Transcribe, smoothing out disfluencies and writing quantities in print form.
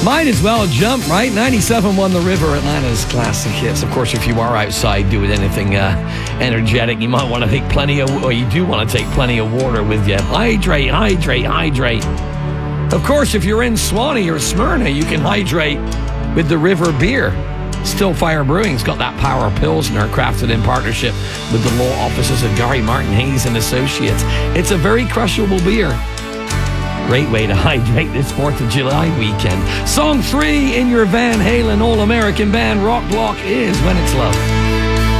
Might as well jump, right? 97.1 The River, Atlanta's classic hits. Of course, if you are outside doing anything energetic, you might want to take plenty of, or you do want to take plenty of water with you. Hydrate, hydrate, hydrate. Of course, if you're in Swanee or Smyrna, you can hydrate with the River beer. Still Fire Brewing's got that power Pilsner crafted in partnership with the law offices of Gary Martin Hayes and Associates. It's a very crushable beer. Great way to hydrate this 4th of July weekend. Song 3 in your Van Halen All-American Band Rock Block is When It's Love.